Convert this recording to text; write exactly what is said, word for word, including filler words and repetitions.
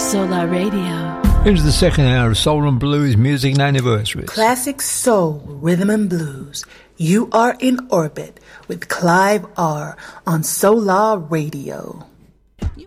Solar Radio. Into the second hour of Soul and Blues Music and Anniversaries. Classic soul, rhythm and blues. You are in orbit with Clive R on Solar Radio.